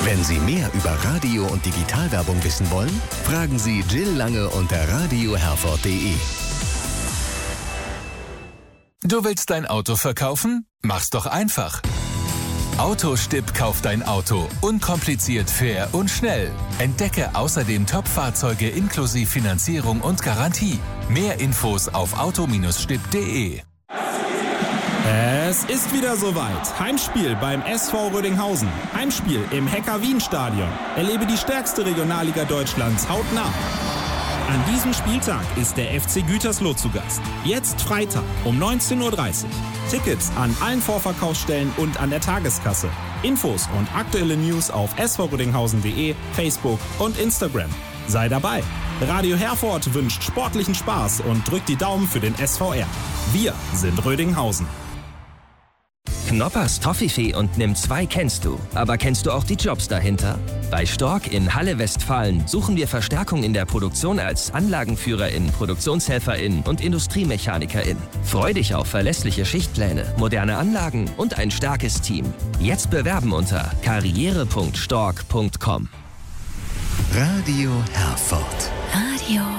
Wenn Sie mehr über Radio- und Digitalwerbung wissen wollen, fragen Sie Jill Lange unter radioherford.de. Du willst dein Auto verkaufen? Mach's doch einfach. Autostipp kauft dein Auto. Unkompliziert, fair und schnell. Entdecke außerdem Top-Fahrzeuge inklusive Finanzierung und Garantie. Mehr Infos auf auto-stipp.de. Es ist wieder soweit. Heimspiel beim SV Rödinghausen. Heimspiel im Hecker-Wien-Stadion. Erlebe die stärkste Regionalliga Deutschlands hautnah. An diesem Spieltag ist der FC Gütersloh zu Gast. Jetzt Freitag um 19:30 Uhr. Tickets an allen Vorverkaufsstellen und an der Tageskasse. Infos und aktuelle News auf svrödinghausen.de, Facebook und Instagram. Sei dabei. Radio Herford wünscht sportlichen Spaß und drückt die Daumen für den SVR. Wir sind Rödinghausen. Knoppers Toffifee und Nimm 2 kennst du. Aber kennst du auch die Jobs dahinter? Bei Stork in Halle Westfalen suchen wir Verstärkung in der Produktion als Anlagenführerin, Produktionshelferin und Industriemechanikerin. Freu dich auf verlässliche Schichtpläne, moderne Anlagen und ein starkes Team. Jetzt bewerben unter karriere.stork.com. Radio Herford. Radio